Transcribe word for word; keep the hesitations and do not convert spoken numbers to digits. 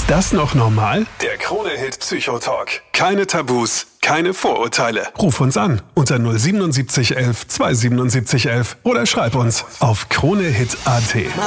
das noch normal? Der Krone-Hit Psychotalk. Keine Tabus, keine Vorurteile. Ruf uns an unter null siebenundsiebzig elf zweihundertsiebenundsiebzig elf oder schreib uns auf kronehit punkt at.